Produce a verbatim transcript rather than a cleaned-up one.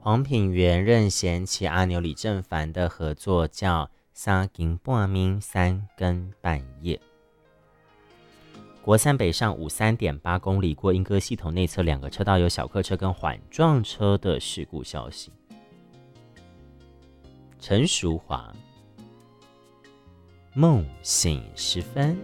黄品源、任贤齐、阿牛、李正凡的合作叫三更半暝三更半夜。国三北上五三点八公里过莺歌系统内侧两个车道有小客车跟缓撞车的事故消息。陈淑华，梦醒时分。